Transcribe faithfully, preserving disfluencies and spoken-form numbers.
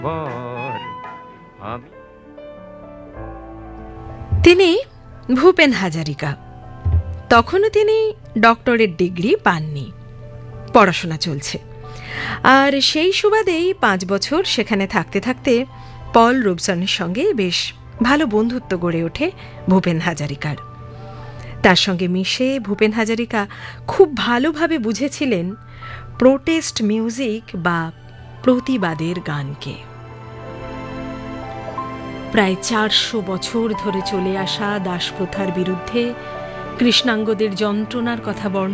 বর আমি তিনি ভূপেন হাজারিকা। তখনও তিনি ডক্টরেট ডিগ্রি পাননি, পড়াশোনা চলছে। আর সেই সুবাদেই পাঁচ বছর সেখানে থাকতে থাকতে পল রোবসনের সঙ্গে বেশ ভালো বন্ধুত্ব গড়ে ওঠে ভূপেন হাজারিকার। তার সঙ্গে মিশে ভূপেন হাজারিকা খুব ভালোভাবে বুঝেছিলেন প্রোটেস্ট মিউজিক বা প্রতিবাদের গানকে। প্রায় চারশো বছর ধরে চলে আসা দাসপ্রথার বিরুদ্ধে কৃষ্ণাঙ্গদের যন্ত্রণার কথা বর্ণনা